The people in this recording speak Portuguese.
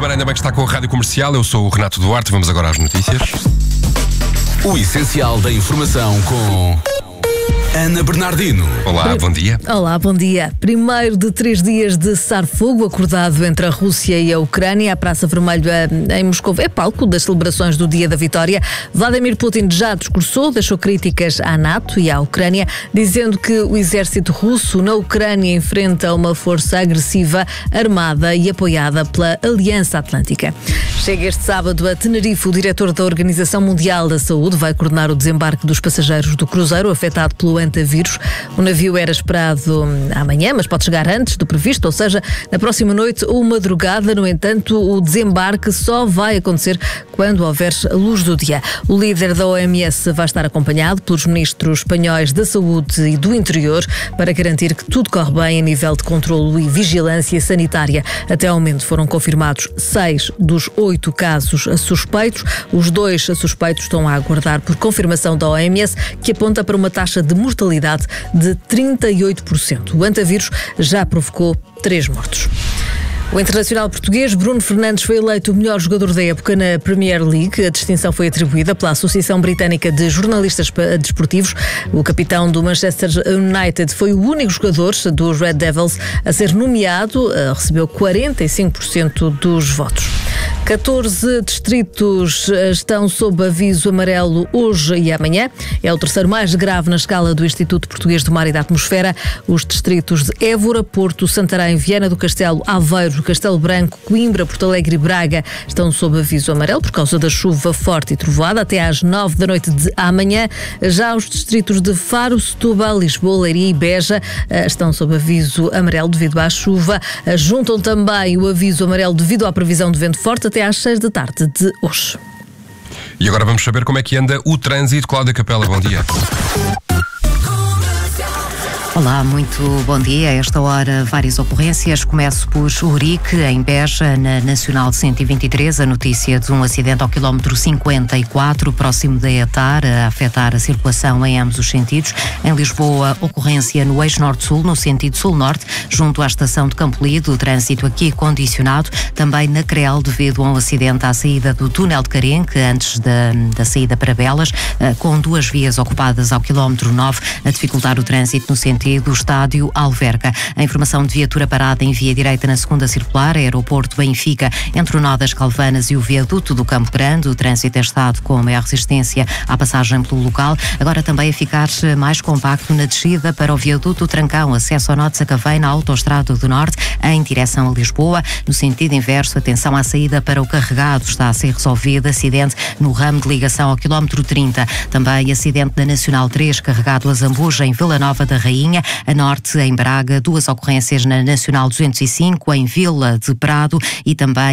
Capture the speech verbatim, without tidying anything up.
semana, ainda bem que está com a Rádio Comercial. Eu sou o Renato Duarte, vamos agora às notícias. O essencial da informação com Ana Bernardino. Olá, bom dia. Olá, bom dia. Primeiro de três dias de cessar-fogo acordado entre a Rússia e a Ucrânia. A Praça Vermelha em Moscou é palco das celebrações do Dia da Vitória. Vladimir Putin já discursou, deixou críticas à NATO e à Ucrânia, dizendo que o exército russo na Ucrânia enfrenta uma força agressiva, armada e apoiada pela Aliança Atlântica. Chega este sábado a Tenerife o diretor da Organização Mundial da Saúde. Vai coordenar o desembarque dos passageiros do cruzeiro afetado pelo antavírus. O navio era esperado amanhã, mas pode chegar antes do previsto, ou seja, na próxima noite ou madrugada. No entanto, o desembarque só vai acontecer quando houver luz do dia. O líder da O M S vai estar acompanhado pelos ministros espanhóis da Saúde e do Interior para garantir que tudo corre bem a nível de controlo e vigilância sanitária. Até ao momento foram confirmados seis dos oito casos suspeitos. Os dois suspeitos estão a aguardar por confirmação da O M S, que aponta para uma taxa de mortalidade de trinta e oito por cento. O antavírus já provocou três mortos. O internacional português Bruno Fernandes foi eleito o melhor jogador da época na Premier League. A distinção foi atribuída pela Associação Britânica de Jornalistas Desportivos. O capitão do Manchester United foi o único jogador dos Red Devils a ser nomeado. Recebeu quarenta e cinco por cento dos votos. catorze distritos estão sob aviso amarelo hoje e amanhã. É o terceiro mais grave na escala do Instituto Português do Mar e da Atmosfera. Os distritos de Évora, Porto, Santarém, Viana do Castelo, Aveiro, Castelo Branco, Coimbra, Porto Alegre e Braga estão sob aviso amarelo por causa da chuva forte e trovoada até às nove da noite de amanhã. Já os distritos de Faro, Setúbal, Lisboa, Leiria e Beja estão sob aviso amarelo devido à chuva. Juntam também o aviso amarelo devido à previsão de vento forte até às seis da tarde de hoje. E agora vamos saber como é que anda o trânsito. Cláudia Capela, bom dia. Olá, muito bom dia. A esta hora, várias ocorrências. Começo por Urique, em Beja, na Nacional cento e vinte e três. A notícia de um acidente ao quilómetro cinquenta e quatro, próximo da Etar, a afetar a circulação em ambos os sentidos. Em Lisboa, ocorrência no eixo norte-sul, no sentido sul-norte, junto à estação de Campolide. O trânsito aqui condicionado. Também na Crel, devido a um acidente à saída do túnel de Carenque, antes da, da saída para Belas, com duas vias ocupadas ao quilómetro nove, a dificultar o trânsito no sentido do estádio Alverca. A informação de viatura parada em via direita na segunda circular, aeroporto Benfica, entre o nó das Calvanas e o viaduto do Campo Grande. O trânsito é estado com maior resistência à passagem pelo local. Agora também a ficar mais compacto na descida para o viaduto Trancão, acesso ao nó de Sacavém, na Autoestrada do Norte, em direção a Lisboa. No sentido inverso, atenção à saída para o Carregado, está a ser resolvido acidente no ramo de ligação ao quilómetro trinta. Também acidente da Nacional três, Carregado a Zambuja, em Vila Nova da Rainha. A norte, em Braga, duas ocorrências na Nacional duzentos e cinco, em Vila de Prado, e também